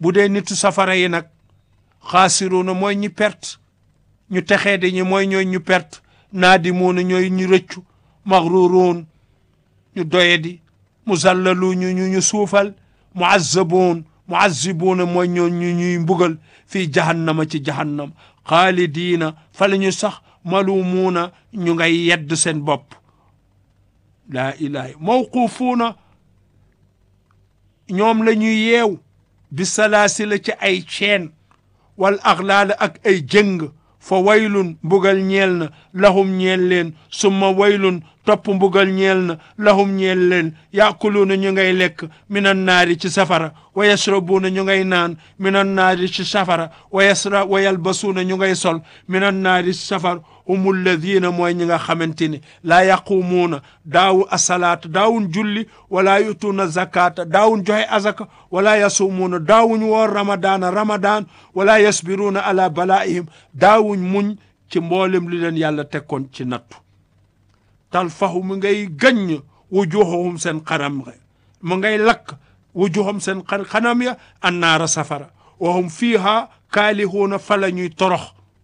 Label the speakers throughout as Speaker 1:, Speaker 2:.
Speaker 1: bu dee nitu safara yi nag xaasiruuna mooy ñi perte ñu texee di ñi mooy ñooy ñu perte naadimuuna ñooy ñu rëccu maxruruun ñu doyedi muzallaluun ñu suufal muazzibuuna mooy ñoo ñuy mbugal fii jahannama ci jahannam xaalidiina fa la ñu sax malumuuna ñu ngay yedd seen bopp laa ilaha mawquufuuna ñoom la ñuy yeew bi salaasila ci ay ceen wal aglaala ak ay jëng fa waylun mbugal ñeel na lahum ñeel leen summa waylun topp mbugal ñeel na lahum ñeel leen yaakuluuna ñu ngay lekk minan naari ci safara wa yashrabuuna ñu ngay naan minan naari ci safara wa yalbasuuna ñu ngay sol minan naari ci safara humu alladina mooy ñi nga xamante ni laa yaqumuuna daawu asalaata daawun julli wala yutuuna zakata daawun joxe azaka wala yasumuuna daawuñ woor ramadan wala yasbiruuna ala balaihim daawuñ muñ ci mboolem li leen yàlla tekkoon ci nattu talfahu mu ngay gaññ wujuhum seen xanam mu ngay lakk wujuhum seen xanam ya annaara safara wa hum fiiha kaalihuuna fa la ñuy torox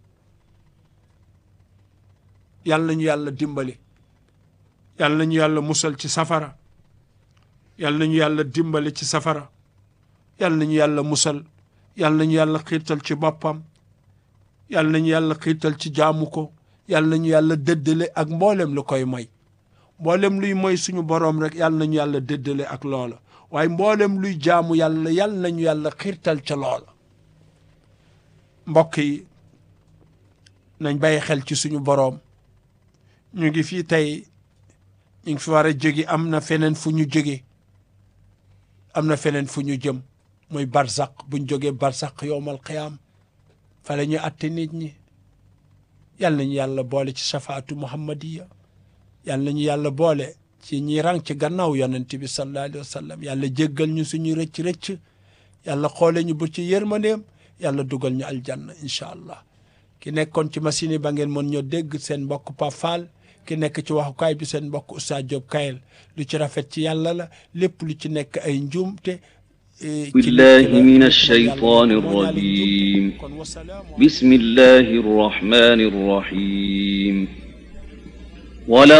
Speaker 1: yàlla nañu yàlla dimbali yàlla nañu yàlla musal ci safara yàlla nañu yàlla dimbali ci safara yàlla nañu yàlla musal yàlla nañu yàlla xiirtal ci boppam yàlla nañu yàlla xiirtal ci jaamu ko yàlla nañu yàlla dëddale ak mboolem lu koy moy mboolem luy moy suñu boroom rek yàlla nañu yàlla dëddale ak loola waaye mboolem luy jaamu yàlla yàlla nañu yàlla xiirtal ca loola mbokk yi nañ bàyyi xel ci suñu boroom ñu ngi fii tey ñu ngi fi war a jóge am na feneen fu ñu jóge am na feneen fu ñu jëm muy barzaq buñ jógee barzaq yowmal qiyaam fa la ñu atte nit ñi yàlla nañu yàlla boole ci shafaatu muhammadiya yàlla nañu yàlla boole ci ñi rang ci gannaaw yonent bi sallallahu alayhi wa sallam yàlla jéggal ñu suñu rëcc-rëcc yàlla xoole ñu bu ci yërmandeem yàlla dugal ñu aljanna incha allah ki nekkoon ci machine yi ba ngeen mën ñoo dégg seen mbokk Pa Fall ki nekk ci waxukaay bi seen mbokk Oustaz Diop Kayel lu ci rafet ci yàlla la lépp lu ci nekk ay njuumte
Speaker 2: billahi min ash-shaytani r-rajim bismillahi r-rahmani r-rahim